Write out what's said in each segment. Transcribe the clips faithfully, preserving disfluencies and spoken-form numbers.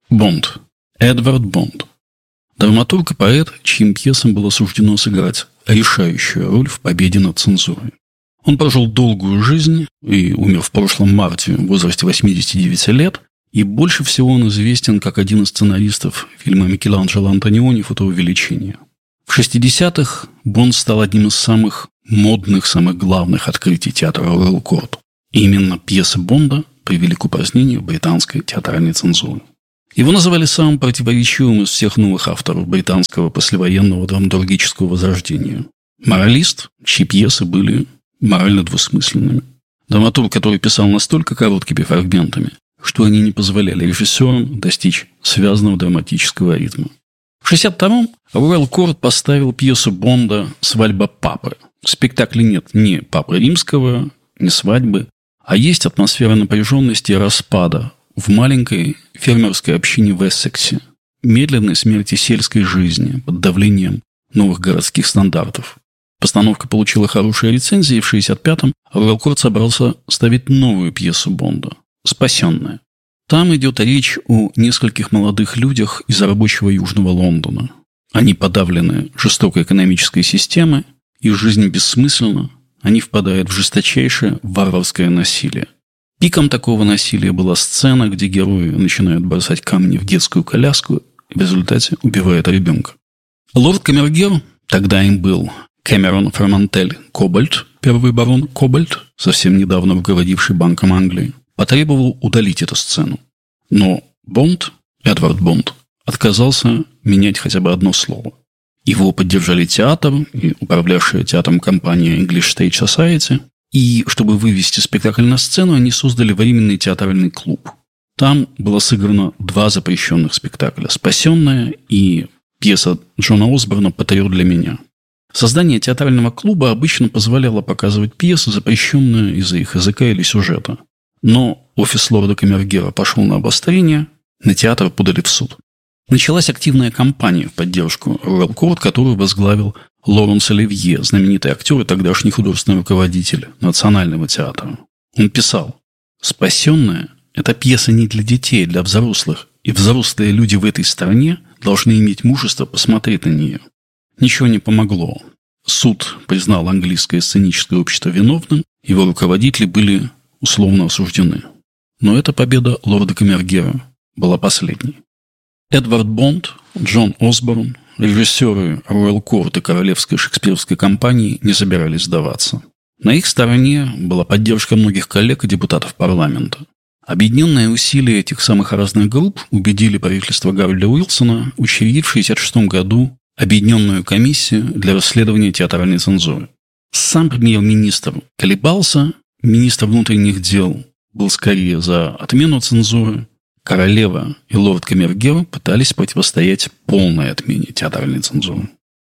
Бонд. Эдвард Бонд. Драматург и поэт, чьим пьесам было суждено сыграть решающую роль в победе над цензурой. Он прожил долгую жизнь и умер в прошлом марте в возрасте восьмидесяти девяти лет, и больше всего он известен как один из сценаристов фильма Микеланджело Антониони «Фотоувеличение». В шестидесятых Бонд стал одним из самых модных, самых главных открытий театра Роял Корт. И именно пьесы Бонда привели к упразднению британской театральной цензуры. Его называли самым противоречивым из всех новых авторов британского послевоенного драматургического возрождения. Моралист, чьи пьесы были морально двусмысленными. Драматург, который писал настолько короткими фрагментами, что они не позволяли режиссерам достичь связанного драматического ритма. В шестьдесят втором Роял Корт поставил пьесу Бонда «Свадьба папы». В спектакле нет ни папы римского, ни свадьбы, а есть атмосфера напряженности и распада в маленькой фермерской общине в Эссексе, медленной смерти сельской жизни под давлением новых городских стандартов. Постановка получила хорошие рецензии, и в шестьдесят пятом Роял Корт собрался ставить новую пьесу Бонда «Спасенная». Там идет речь о нескольких молодых людях из рабочего Южного Лондона. Они подавлены жестокой экономической системой, их жизнь бессмысленна, они впадают в жесточайшее варварское насилие. Пиком такого насилия была сцена, где герои начинают бросать камни в детскую коляску и в результате убивают ребенка. Лорд Камергер, тогда им был Кэмерон Фермантель Кобальт, первый барон Кобальт, совсем недавно руководивший Банком Англии, потребовал удалить эту сцену. Но Бонд, Эдвард Бонд, отказался менять хотя бы одно слово. Его поддержали театр и управлявшая театром компания English Stage Society. И чтобы вывести спектакль на сцену, они создали временный театральный клуб. Там было сыграно два запрещенных спектакля «Спасенная» и пьеса Джона Осборна «Патриот для меня». Создание театрального клуба обычно позволяло показывать пьесы, запрещенные из-за их языка или сюжета. Но офис лорда Камергера пошел на обострение, на театр подали в суд. Началась активная кампания в поддержку Роял Корт, которую возглавил Лоренс Оливье, знаменитый актер и тогдашний художественный руководитель Национального театра. Он писал: «Спасенная – это пьеса не для детей, а для взрослых, и взрослые люди в этой стране должны иметь мужество посмотреть на нее». Ничего не помогло. Суд признал английское сценическое общество виновным, его руководители были условно осуждены. Но эта победа лорда Камергера была последней. Эдвард Бонд, Джон Осборн, режиссеры Роял Корт и Королевской шекспировской компании не собирались сдаваться. На их стороне была поддержка многих коллег и депутатов парламента. Объединенные усилия этих самых разных групп убедили правительство Гарольда Уилсона учредить в шестьдесят шестом году Объединенную комиссию для расследования театральной цензуры. Сам премьер-министр колебался, министр внутренних дел был скорее за отмену цензуры. Королева и лорд Камергер пытались противостоять полной отмене театральной цензуры.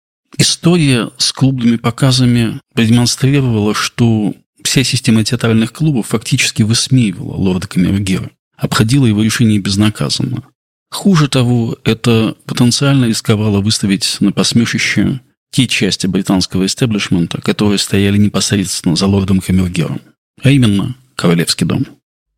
История с клубными показами продемонстрировала, что вся система театральных клубов фактически высмеивала лорда Камергера, обходила его решение безнаказанно. Хуже того, это потенциально рисковало выставить на посмешище те части британского истеблишмента, которые стояли непосредственно за лордом Камергером, а именно Королевский дом.